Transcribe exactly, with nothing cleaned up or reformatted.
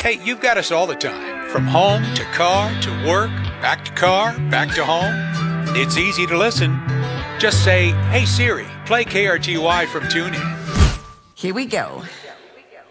Hey, you've got us all the time. From home to car to work, back to car, back to home. It's easy to listen. Just say, hey Siri, play K R G Y from TuneIn. Here we go.